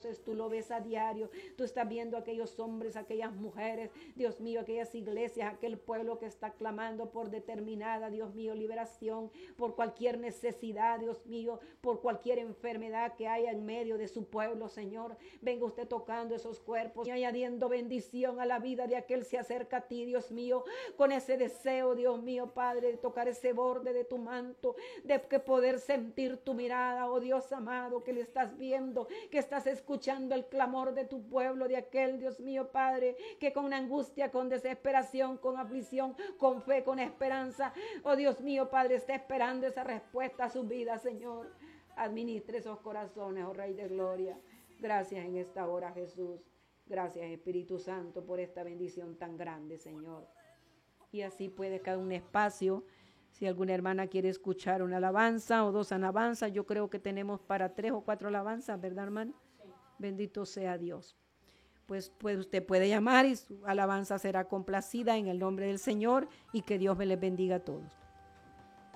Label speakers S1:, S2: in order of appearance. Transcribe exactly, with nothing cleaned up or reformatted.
S1: conoces, tú lo ves a diario. Tú estás viendo a aquellos hombres, a aquellas mujeres, Dios mío, aquellas iglesias, aquel pueblo que está clamando por determinada, Dios mío, liberación, por cualquier necesidad, Dios mío, por cualquier enfermedad que haya en medio de su pueblo, Señor. Venga usted tocando esos cuerpos y añadiendo bendición a la vida de aquel que se acerca a ti, Dios mío, con ese deseo, Dios mío, Padre, de tocar ese borde de tu manto, de que poder sentir tu mirada, oh Dios amado, que le estás viendo, que estás escuchando el clamor de tu pueblo, de aquel, Dios mío, Padre, que con angustia, con desesperación, con aflicción, con fe, con esperanza, oh Dios mío, Padre, está esperando esa respuesta a su vida, Señor. Administre esos corazones, oh Rey de Gloria. Gracias en esta hora, Jesús. Gracias, Espíritu Santo, por esta bendición tan grande, Señor. Y así puede cada un espacio. Si alguna hermana quiere escuchar una alabanza o dos alabanzas, yo creo que tenemos para tres o cuatro alabanzas, ¿verdad, hermano? Sí. Bendito sea Dios. Pues, pues usted puede llamar y su alabanza será complacida en el nombre del Señor y que Dios me les bendiga a todos.